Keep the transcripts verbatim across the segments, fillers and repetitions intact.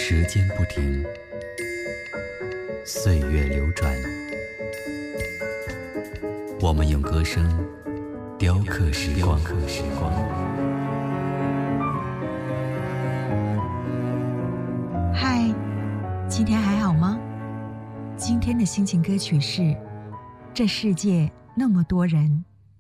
时间不停，岁月流转，我们用歌声雕刻时光。 嗨，今天还好吗？今天的心情歌曲是《这世界那么多人》。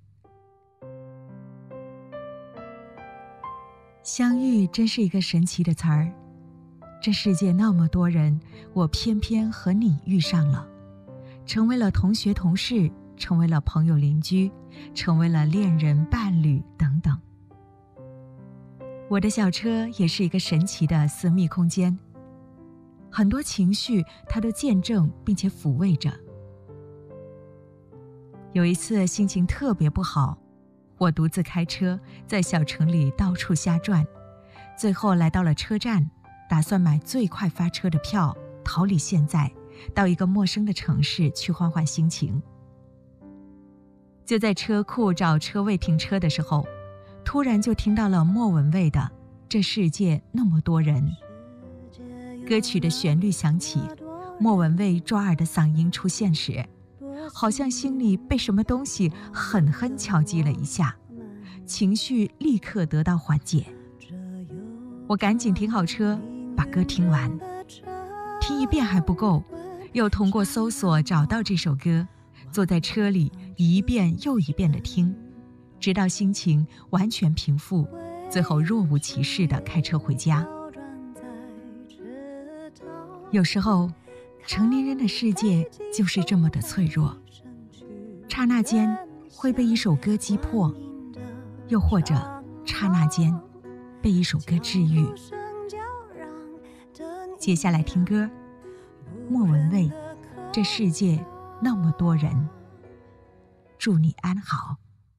相遇真是一个神奇的词儿，这世界那么多人，我偏偏和你遇上了，成为了同学同事，成为了朋友邻居，成为了恋人伴侣等等。我的小车也是一个神奇的私密空间，很多情绪它都见证并且抚慰着。有一次心情特别不好，我独自开车在小城里到处瞎转，最后来到了车站，打算买最快发车的票，逃离现在，到一个陌生的城市去换换心情。就在车库找车位停车的时候，突然就听到了莫文蔚的《这世界那么多人》。歌曲的旋律响起，莫文蔚抓耳的嗓音出现时，好像心里被什么东西狠狠敲击了一下，情绪立刻得到缓解。我赶紧停好车，把歌听完，听一遍还不够，又通过搜索找到这首歌，坐在车里一遍又一遍地听，直到心情完全平复，最后若无其事地开车回家。有时候成年人的世界就是这么的脆弱，刹那间会被一首歌击破，又或者刹那间被一首歌治愈。接下来听歌，莫文蔚《这世界那么多人》，祝你安好。